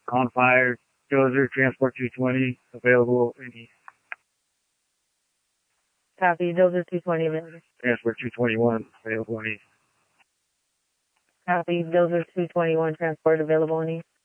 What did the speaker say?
On fire, dozer, transport 220, available in east. Copy, dozer 220 available. Transport 221, available in east. Copy, dozer 221, transport available in east.